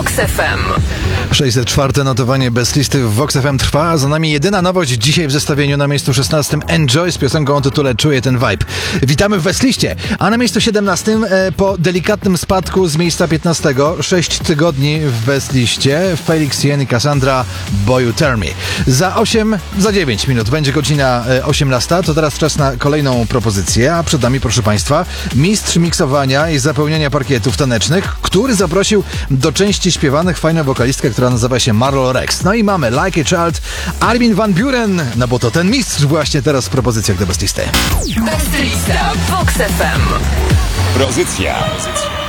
Vox FM. 604. notowanie bez listy w Vox FM trwa. Za nami jedyna nowość dzisiaj w zestawieniu na miejscu 16. Enjoy z piosenką o tytule Czuję ten vibe. Witamy w Westliście. A na miejscu 17 po delikatnym spadku z miejsca 15. 6 tygodni w Westliście Felix Jen i Cassandra Boy You Tell Me. Za 9 minut będzie godzina 18. To teraz czas na kolejną propozycję, a przed nami, proszę Państwa, mistrz miksowania i zapełniania parkietów tanecznych, który zaprosił do części śpiewanych fajną wokalistkę, która nazywa się Marlo Rex. No i mamy Like a Child, Armin van Buuren, no bo to ten mistrz właśnie teraz w propozycjach do Best Listy. Best Lista Vox FM. Pozycja